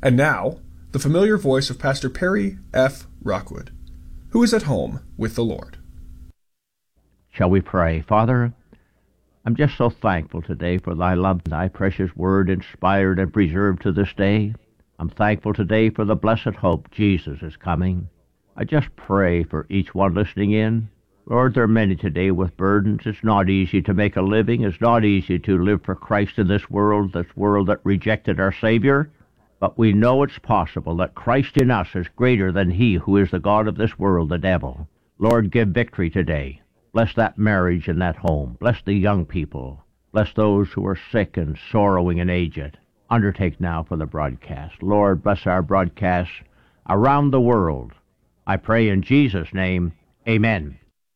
And now, the familiar voice of Pastor Perry F. Rockwood, who is at home with the Lord. Shall we pray? Father, I'm just so thankful today for thy love, thy precious word inspired and preserved to this day. I'm thankful today for the blessed hope Jesus is coming. I just pray for each one listening in. Lord, there are many today with burdens. It's not easy to make a living. It's not easy to live for Christ in this world that rejected our Savior. But we know it's possible that Christ in us is greater than he who is the God of this world, the devil. Lord, give victory today. Bless that marriage and that home. Bless the young people. Bless those who are sick and sorrowing and aged. Undertake now for the broadcast. Lord, bless our broadcasts around the world. I pray in Jesus' name, amen.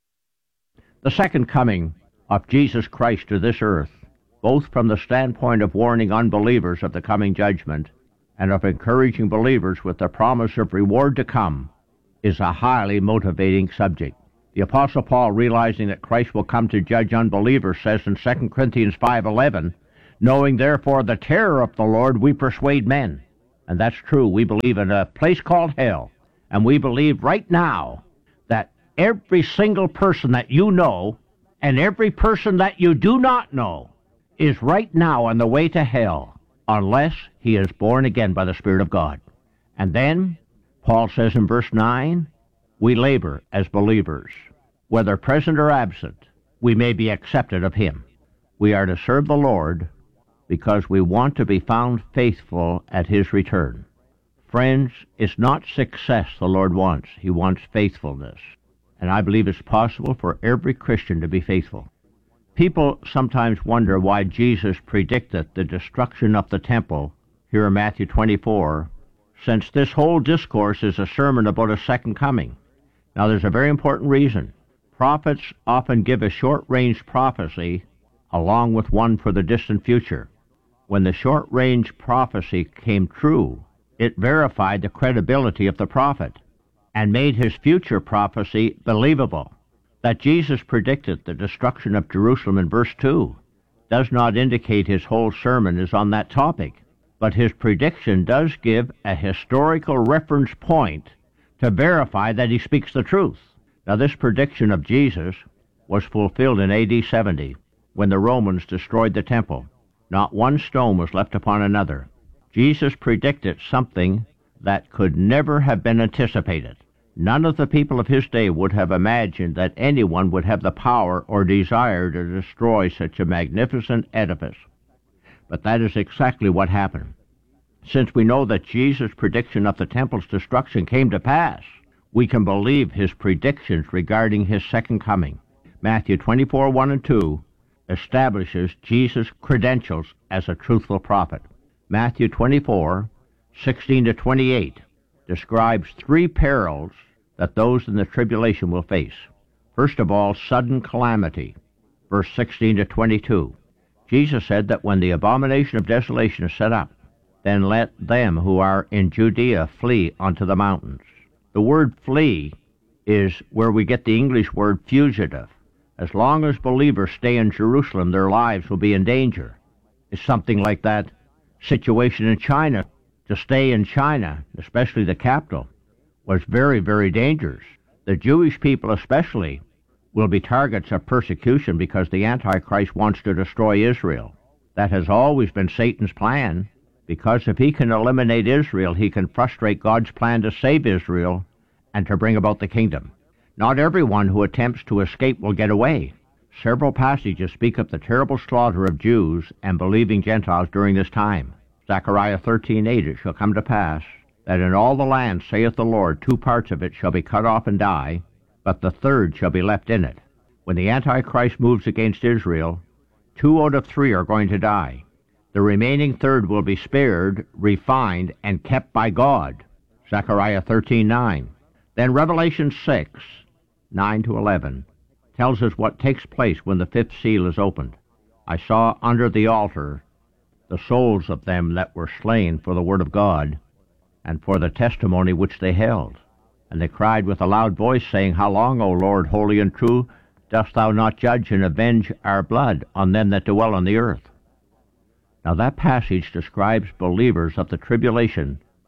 The second coming of Jesus Christ to this earth, both from the standpoint of warning unbelievers of the coming judgment and of encouraging believers with the promise of reward to come, is a highly motivating subject. The Apostle Paul, realizing that Christ will come to judge unbelievers, says in 2 Corinthians 5:11, knowing therefore the terror of the Lord, we persuade men. And that's true. We believe in a place called hell. And we believe right now that every single person that you know and every person that you do not know is right now on the way to hell unless he is born again by the Spirit of God. And then, Paul says in verse 9, we labor as believers. Whether present or absent, we may be accepted of him. We are to serve the Lord because we want to be found faithful at his return. Friends, it's not success the Lord wants. He wants faithfulness. And I believe it's possible for every Christian to be faithful. People sometimes wonder why Jesus predicted the destruction of the temple here in Matthew 24, since this whole discourse is a sermon about a second coming. Now, there's a very important reason. Prophets often give a short-range prophecy along with one for the distant future. When the short-range prophecy came true, it verified the credibility of the prophet and made his future prophecy believable. That Jesus predicted the destruction of Jerusalem in verse 2 does not indicate his whole sermon is on that topic, but his prediction does give a historical reference point to verify that he speaks the truth. Now, this prediction of Jesus was fulfilled in AD 70 when the Romans destroyed the temple. Not one stone was left upon another. Jesus predicted something that could never have been anticipated. None of the people of his day would have imagined that anyone would have the power or desire to destroy such a magnificent edifice. But that is exactly what happened. Since we know that Jesus' prediction of the temple's destruction came to pass, we can believe his predictions regarding his second coming. Matthew 24:1 and 2 establishes Jesus' credentials as a truthful prophet. Matthew 24:16 to 28 describes three perils that those in the tribulation will face. First of all, sudden calamity, verse 16 to 22. Jesus said that when the abomination of desolation is set up, then let them who are in Judea flee unto the mountains. The word flee is where we get the English word fugitive. As long as believers stay in Jerusalem, their lives will be in danger. It's something like that situation in China. To stay in China, especially the capital, was very, very dangerous. The Jewish people especially will be targets of persecution because the Antichrist wants to destroy Israel. That has always been Satan's plan, because if he can eliminate Israel, he can frustrate God's plan to save Israel and to bring about the kingdom. Not everyone who attempts to escape will get away. Several passages speak of the terrible slaughter of Jews and believing Gentiles during this time. Zechariah 13:8, it shall come to pass that in all the land, saith the Lord, 2 parts of it shall be cut off and die, but the third shall be left in it. When the Antichrist moves against Israel, 2 out of 3 are going to die. The remaining third will be spared, refined, and kept by God. Zechariah 13:9. Then Revelation 6:9 to 11 tells us what takes place when the 5th seal is opened. I saw under the altar the souls of them that were slain for the word of God, and for the testimony which they held. And they cried with a loud voice, saying, How long, O Lord, holy and true, dost thou not judge and avenge our blood on them that dwell on the earth? Now that passage describes believers of the tribulation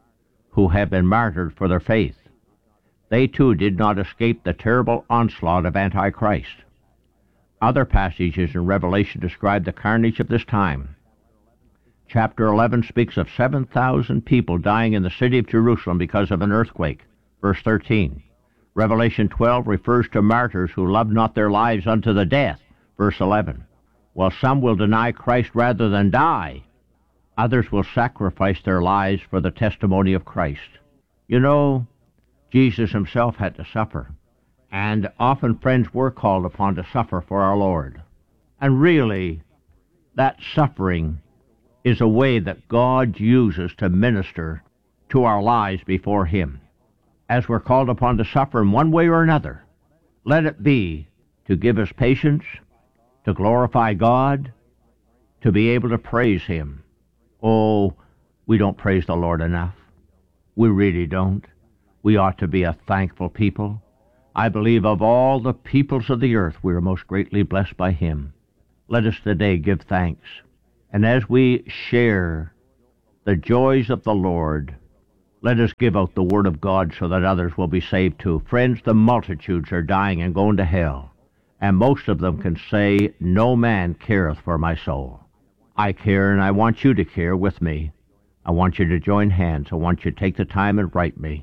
who have been martyred for their faith. They too did not escape the terrible onslaught of Antichrist. Other passages in Revelation describe the carnage of this time. Chapter 11 speaks of 7,000 people dying in the city of Jerusalem because of an earthquake. Verse 13. Revelation 12 refers to martyrs who loved not their lives unto the death. Verse 11. While some will deny Christ rather than die, others will sacrifice their lives for the testimony of Christ. You know, Jesus himself had to suffer, and often friends were called upon to suffer for our Lord. And really, that suffering is a way that God uses to minister to our lives before him. As we're called upon to suffer in one way or another, let it be to give us patience, to glorify God, to be able to praise him. Oh, we don't praise the Lord enough. We really don't. We ought to be a thankful people. I believe of all the peoples of the earth, we are most greatly blessed by him. Let us today give thanks. And as we share the joys of the Lord, let us give out the word of God so that others will be saved too. Friends, the multitudes are dying and going to hell, and most of them can say, "No man careth for my soul." I care, and I want you to care with me. I want you to join hands. I want you to take the time and write me.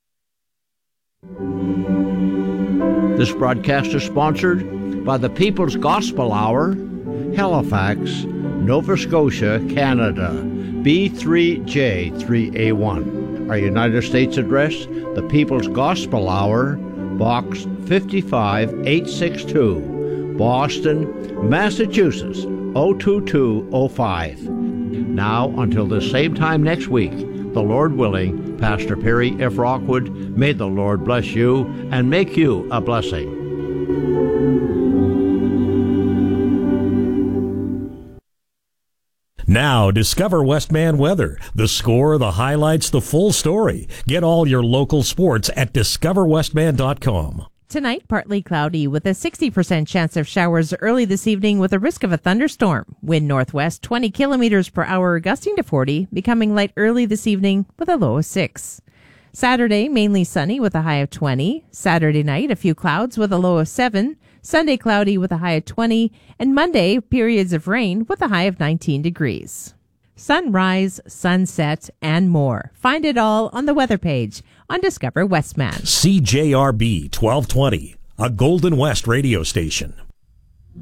This broadcast is sponsored by the People's Gospel Hour, Halifax, Nova Scotia, Canada, B3J3A1. Our United States address, the People's Gospel Hour, Box 55862, Boston, Massachusetts, 02205. Now, until the same time next week, the Lord willing, Pastor Perry F. Rockwood, may the Lord bless you and make you a blessing. Now, discover Westman Weather. The score, the highlights, the full story. Get all your local sports at discoverwestman.com. Tonight, partly cloudy with a 60% chance of showers early this evening with a risk of a thunderstorm. Wind northwest 20 kilometers per hour, gusting to 40, becoming light early this evening with a low of 6. Saturday, mainly sunny with a high of 20. Saturday night, a few clouds with a low of 7. Sunday, cloudy with a high of 20. And Monday, periods of rain with a high of 19 degrees. Sunrise, sunset, and more. Find it all on the weather page on Discover Westman. CJRB 1220, a Golden West radio station.